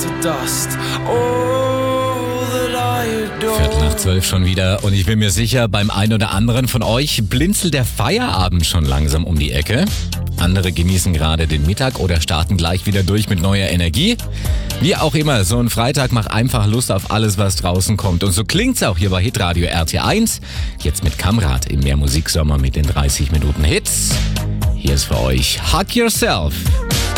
11:15 schon wieder und ich bin mir sicher, beim einen oder anderen von euch blinzelt der Feierabend schon langsam um die Ecke. Andere genießen gerade den Mittag oder starten gleich wieder durch mit neuer Energie. Wie auch immer, so ein Freitag macht einfach Lust auf alles, was draußen kommt. Und so klingt's auch hier bei Hitradio RT1. Jetzt mit Kamrat im Mehrmusiksommer mit den 30 Minuten Hits. Hier ist für euch Hug Yourself.